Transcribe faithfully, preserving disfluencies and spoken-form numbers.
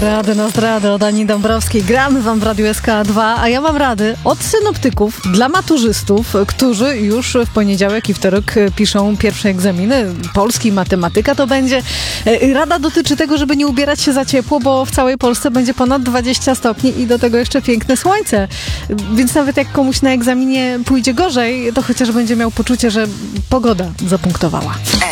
Rady na zdradę od Ani Dąbrowskiej. Gramy wam w Radiu S K dwa, a ja mam rady od synoptyków dla maturzystów, którzy już w poniedziałek i wtorek piszą pierwsze egzaminy. Polski, matematyka to będzie. Rada dotyczy tego, żeby nie ubierać się za ciepło, bo w całej Polsce będzie ponad dwadzieścia stopni i do tego jeszcze piękne słońce. Więc nawet jak komuś na egzaminie pójdzie gorzej, to chociaż będzie miał poczucie, że pogoda zapunktowała.